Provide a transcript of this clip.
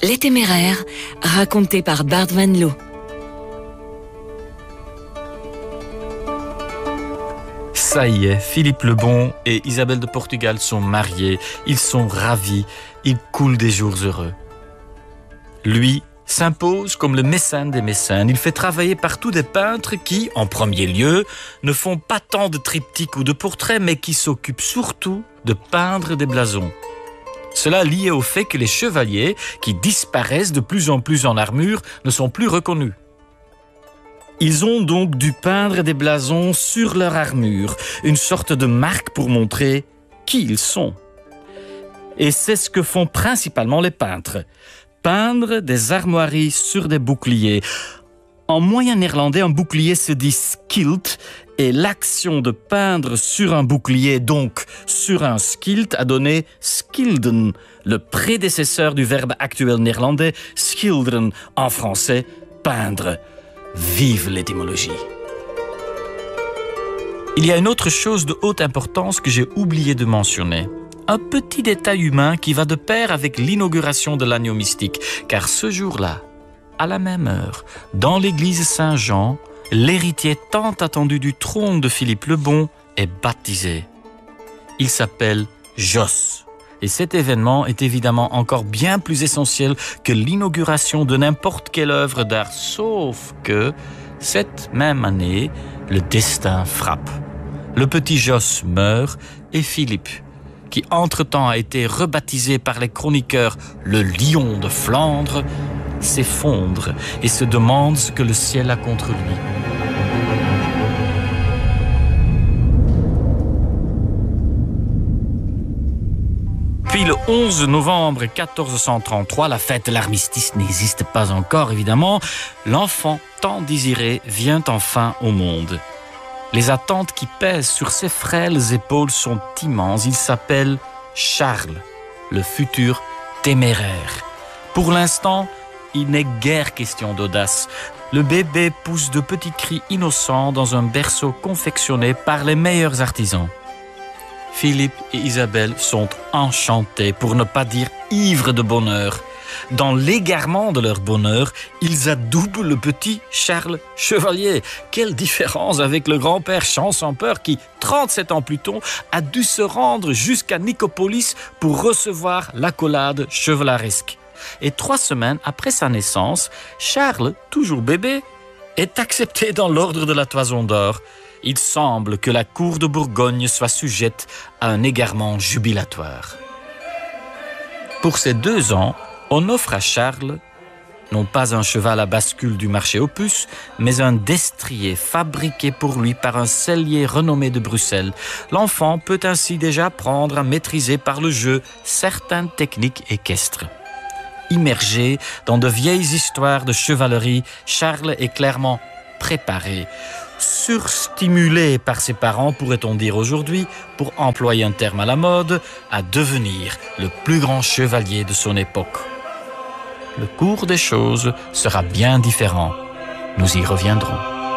Les Téméraires, raconté par Bart Van Loo. Ça y est, Philippe le Bon et Isabelle de Portugal sont mariés. Ils sont ravis. Ils coulent des jours heureux. Lui s'impose comme le mécène des mécènes. Il fait travailler partout des peintres qui, en premier lieu, ne font pas tant de triptyques ou de portraits, mais qui s'occupent surtout de peindre des blasons. Cela lié au fait que les chevaliers, qui disparaissent de plus en plus en armure, ne sont plus reconnus. Ils ont donc dû peindre des blasons sur leur armure, une sorte de marque pour montrer qui ils sont. Et c'est ce que font principalement les peintres. Peindre des armoiries sur des boucliers. En moyen néerlandais, un bouclier se dit skilt, et l'action de peindre sur un bouclier, donc sur un skilt, a donné skilden, le prédécesseur du verbe actuel néerlandais schilderen, en français, peindre. Vive l'étymologie! Il y a une autre chose de haute importance que j'ai oublié de mentionner. Un petit détail humain qui va de pair avec l'inauguration de l'agneau mystique, car ce jour-là, à la même heure, dans l'église Saint-Jean, l'héritier tant attendu du trône de Philippe le Bon est baptisé. Il s'appelle Jos. Et cet événement est évidemment encore bien plus essentiel que l'inauguration de n'importe quelle œuvre d'art, sauf que, cette même année, le destin frappe. Le petit Jos meurt et Philippe, qui entre-temps a été rebaptisé par les chroniqueurs le Lion de Flandre, s'effondre et se demande ce que le ciel a contre lui. Puis le 11 novembre 1433, la fête de l'armistice n'existe pas encore évidemment, l'enfant tant désiré vient enfin au monde. Les attentes qui pèsent sur ses frêles épaules sont immenses. Il s'appelle Charles, le futur téméraire. Pour l'instant, il n'est guère question d'audace. Le bébé pousse de petits cris innocents dans un berceau confectionné par les meilleurs artisans. Philippe et Isabelle sont enchantés, pour ne pas dire ivres de bonheur. Dans l'égarement de leur bonheur, ils adoubent le petit Charles Chevalier. Quelle différence avec le grand-père Champsampeur qui, 37 ans plus tôt, a dû se rendre jusqu'à Nicopolis pour recevoir l'accolade chevaleresque. Et 3 semaines après sa naissance, Charles, toujours bébé, est accepté dans l'ordre de la Toison d'Or. Il semble que la cour de Bourgogne soit sujette à un égarement jubilatoire. Pour ces 2 ans, on offre à Charles, non pas un cheval à bascule du marché aux puces, mais un destrier fabriqué pour lui par un sellier renommé de Bruxelles. L'enfant peut ainsi déjà apprendre à maîtriser par le jeu certaines techniques équestres. Immergé dans de vieilles histoires de chevalerie, Charles est clairement préparé. Surstimulé par ses parents, pourrait-on dire aujourd'hui, pour employer un terme à la mode, à devenir le plus grand chevalier de son époque. Le cours des choses sera bien différent. Nous y reviendrons.